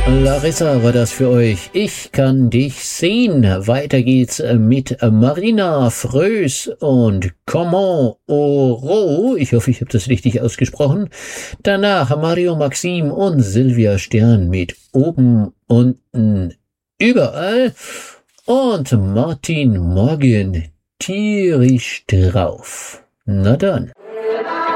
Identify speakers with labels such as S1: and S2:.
S1: Larissa war das für euch. Ich kann dich sehen. Weiter geht's mit Marina Frös und Comment Oro. Ich hoffe, ich habe das richtig ausgesprochen. Danach Mario Maxim und Silvia Stern mit Oben, Unten, Überall. Und Martin Morgan tierisch drauf. Na dann.